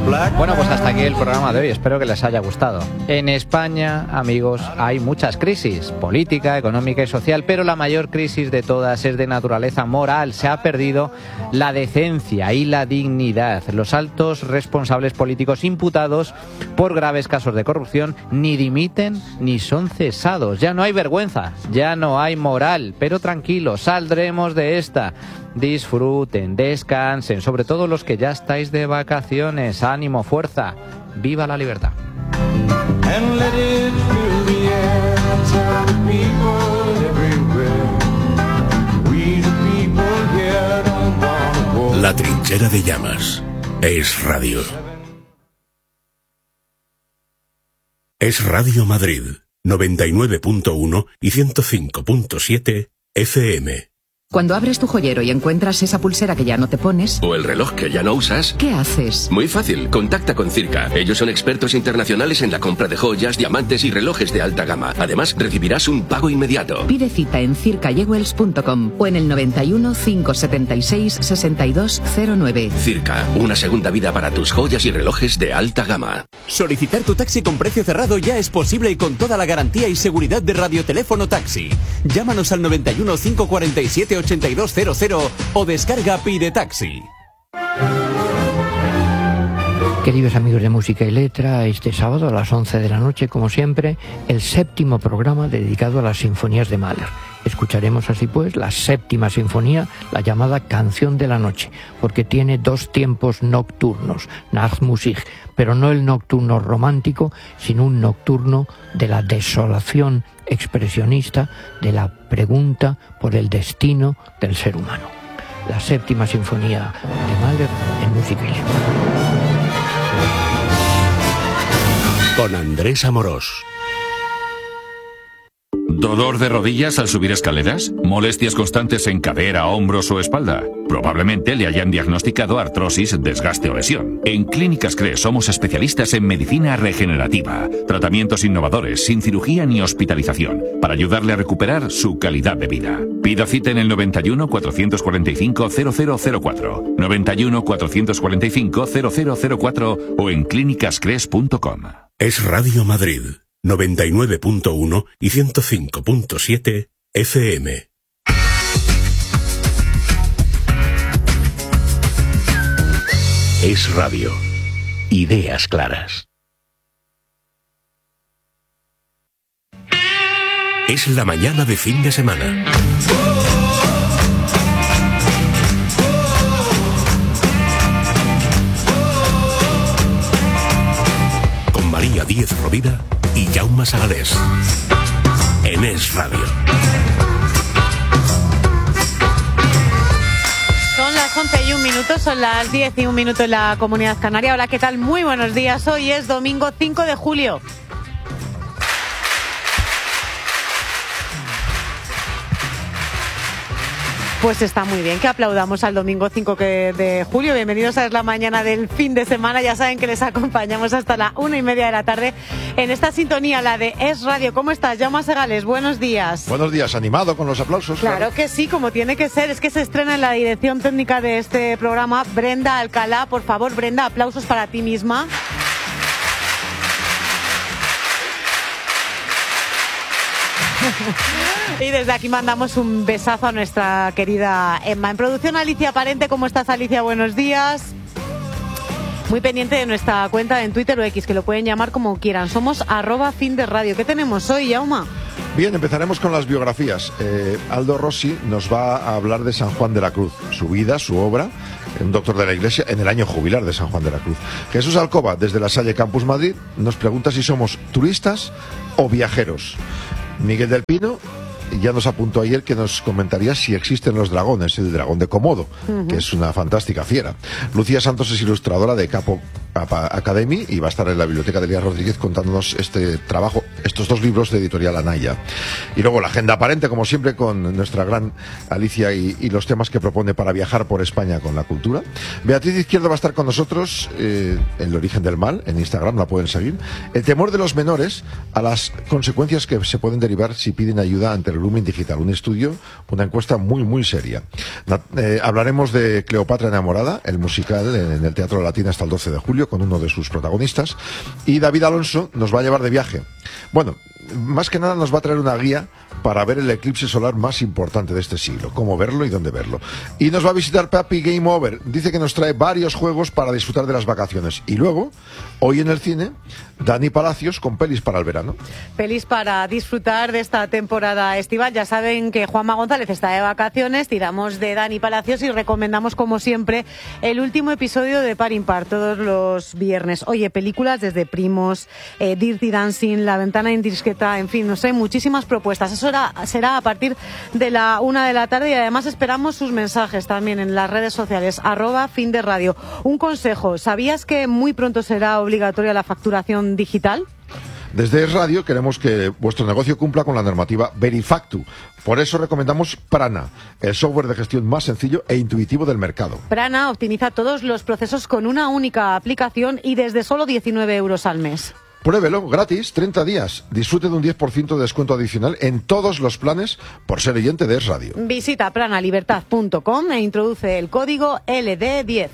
Bueno, pues hasta aquí el programa de hoy. Espero que les haya gustado. En España, amigos, hay muchas crisis, política, económica y social, pero la mayor crisis de todas es de naturaleza moral. Se ha perdido la decencia y la dignidad. Los altos responsables políticos imputados por graves casos de corrupción ni dimiten ni son cesados. Ya no hay vergüenza, ya no hay moral, pero tranquilos, saldremos de esta. Disfruten, descansen, sobre todo los que ya estáis de vacaciones. Ánimo, fuerza, viva la libertad. La trinchera de llamas es radio. Es Radio Madrid, 99.1 y 105.7 FM. Cuando abres tu joyero y encuentras esa pulsera que ya no te pones... O el reloj que ya no usas... ¿Qué haces? Muy fácil, contacta con Circa. Ellos son expertos internacionales en la compra de joyas, diamantes y relojes de alta gama. Además, recibirás un pago inmediato. Pide cita en circajewels.com o en el 91 576 6209. Circa, una segunda vida para tus joyas y relojes de alta gama. Solicitar tu taxi con precio cerrado ya es posible y con toda la garantía y seguridad de Radioteléfono Taxi. Llámanos al 91 547 8200 o descarga Pide Taxi. Queridos amigos de Música y Letra, este sábado a las 11 de la noche, como siempre, el 7º programa dedicado a las sinfonías de Mahler. Escucharemos así pues la 7ª sinfonía, la llamada Canción de la Noche, porque tiene 2 tiempos nocturnos, Nachtmusik, pero no el nocturno romántico, sino un nocturno de la desolación expresionista, de la pregunta por el destino del ser humano. La 7ª sinfonía de Mahler en Música y Letra. Con Andrés Amorós. ¿Dolor de rodillas al subir escaleras? ¿Molestias constantes en cadera, hombros o espalda? Probablemente le hayan diagnosticado artrosis, desgaste o lesión. En Clínicas CRE somos especialistas en medicina regenerativa. Tratamientos innovadores, sin cirugía ni hospitalización, para ayudarle a recuperar su calidad de vida. Pida cita en el 91 445 0004, 91 445 0004 o en clínicascres.com. Es Radio Madrid, 99.1 y 105.7 FM. Es radio. Ideas claras. Es la mañana de fin de semana. Con María Díez Rovira y Jaume Sagalés. En Es Radio. Son las 11:01, son las 10:01 en la Comunidad Canaria. Hola, ¿qué tal? Muy buenos días. Hoy es domingo 5 de julio. Pues está muy bien que aplaudamos al domingo 5 de julio. Bienvenidos a Es la Mañana del fin de semana. Ya saben que les acompañamos hasta la 1:30 de la tarde en esta sintonía, la de Es Radio. ¿Cómo estás, Jaume Segales? Buenos días. Buenos días, animado con los aplausos. Claro que sí, como tiene que ser. Es que se estrena en la dirección técnica de este programa Brenda Alcalá. Por favor, Brenda, aplausos para ti misma. Y desde aquí mandamos un besazo a nuestra querida Emma. En producción, Alicia Parente. ¿Cómo estás, Alicia? Buenos días. Muy pendiente de nuestra cuenta en Twitter o X, que lo pueden llamar como quieran. Somos @FinDeRadio. ¿Qué tenemos hoy, Jaume? Bien, empezaremos con las biografías. Aldo Rossi nos va a hablar de San Juan de la Cruz, su vida, su obra, un doctor de la Iglesia en el año jubilar de San Juan de la Cruz. Jesús Alcoba, desde la Salle Campus Madrid, nos pregunta si somos turistas o viajeros. Miguel del Pino ya nos apuntó ayer que nos comentaría si existen los dragones, el dragón de Komodo, que es una fantástica fiera. Lucía Santos es ilustradora de Capo Academy y va a estar en la biblioteca de Elías Rodríguez contándonos este trabajo, estos 2 libros de Editorial Anaya. Y luego la agenda aparente, como siempre, con nuestra gran Alicia y los temas que propone para viajar por España con la cultura. Beatriz Izquierdo va a estar con nosotros en El origen del mal, en Instagram, la pueden seguir. El temor de los menores a las consecuencias que se pueden derivar si piden ayuda ante Grooming Digital, un estudio, una encuesta muy seria. Hablaremos de Cleopatra enamorada, el musical en el Teatro Latina hasta el 12 de julio, con uno de sus protagonistas. Y David Alonso nos va a llevar de viaje. Bueno, más que nada nos va a traer una guía para ver el eclipse solar más importante de este siglo, cómo verlo y dónde verlo. Y nos va a visitar Papi Game Over. Dice que nos trae varios juegos para disfrutar de las vacaciones. Y luego, hoy en el cine, Dani Palacios con pelis para el verano. Pelis para disfrutar de esta temporada estival. Ya saben que Juanma González está de vacaciones, tiramos de Dani Palacios y recomendamos, como siempre, el último episodio de Par Impar, todos los viernes. Oye, películas desde Primos, Dirty Dancing, La ventana indiscreta, en fin, no sé, muchísimas propuestas. Eso será a partir de la 1 de la tarde y además esperamos sus mensajes también en las redes sociales, @finderadio. Un consejo, ¿sabías que muy pronto será obligatoria la facturación digital? Desde Es Radio queremos que vuestro negocio cumpla con la normativa Verifactu. Por eso recomendamos Prana, el software de gestión más sencillo e intuitivo del mercado. Prana optimiza todos los procesos con una única aplicación y desde solo 19 euros al mes. Pruébelo, gratis, 30 días. Disfrute de un 10% de descuento adicional en todos los planes por ser oyente de Es Radio. Visita pranalibertad.com e introduce el código LD10.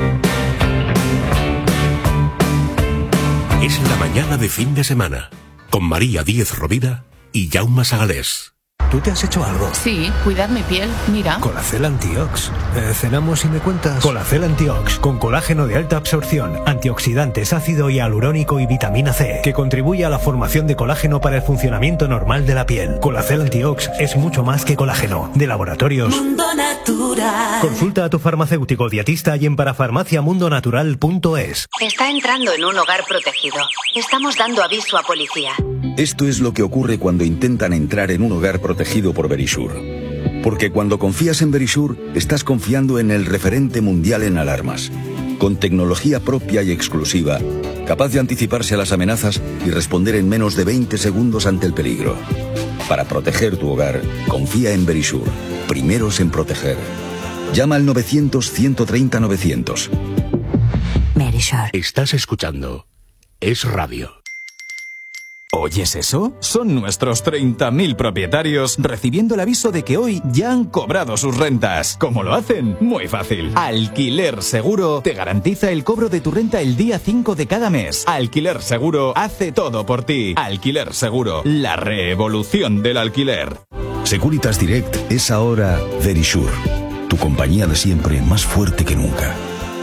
Es la mañana de fin de semana, con María Díez Rovira y Jaume Sagalés. ¿Tú te has hecho algo? Sí, cuidar mi piel, mira. Colacel Antiox. Cenamos y me cuentas. Colacel Antiox, con colágeno de alta absorción, antioxidantes, ácido hialurónico y vitamina C, que contribuye a la formación de colágeno para el funcionamiento normal de la piel. Colacel Antiox es mucho más que colágeno. De Laboratorios Mundo Natural. Consulta a tu farmacéutico dietista y en parafarmaciamundonatural.es. Está entrando en un hogar protegido. Estamos dando aviso a policía. Esto es lo que ocurre cuando intentan entrar en un hogar protegido por Verisure. Porque cuando confías en Verisure, estás confiando en el referente mundial en alarmas. Con tecnología propia y exclusiva, capaz de anticiparse a las amenazas y responder en menos de 20 segundos ante el peligro. Para proteger tu hogar, confía en Verisure. Primeros en proteger. Llama al 900-130-900. Verisure. Estás escuchando Es Radio. ¿Oyes eso? Son nuestros 30.000 propietarios recibiendo el aviso de que hoy ya han cobrado sus rentas. ¿Cómo lo hacen? Muy fácil. Alquiler Seguro te garantiza el cobro de tu renta el día 5 de cada mes. Alquiler Seguro hace todo por ti. Alquiler Seguro, la revolución del alquiler. Securitas Direct es ahora Verisure. Tu compañía de siempre, más fuerte que nunca.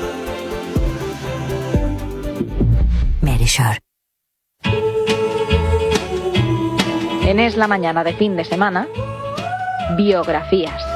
Verisure. En Es la mañana de fin de semana, biografías.